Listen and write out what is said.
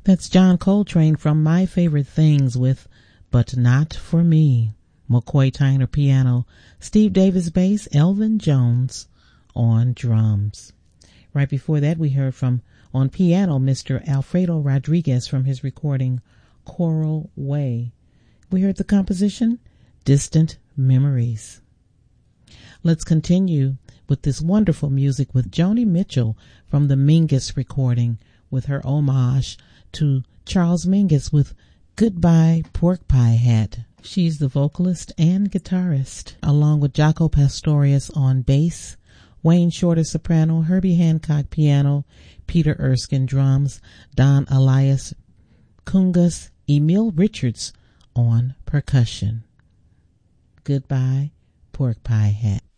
That's John Coltrane from My Favorite Things with But Not For Me. McCoy Tyner piano, Steve Davis bass, Elvin Jones on drums. Right before that we heard from, on piano, Mr. Alfredo Rodriguez from his recording Coral Way. We heard the composition Distant Memories. Let's continue with this wonderful music with Joni Mitchell from the Mingus recording with her homage to Charles Mingus with Goodbye Pork Pie Hat. She's the vocalist and guitarist, along with Jaco Pastorius on bass, Wayne Shorter soprano, Herbie Hancock piano, Peter Erskine drums, Don Elias congas, Emil Richards on percussion. Goodbye Pork Pie Hat.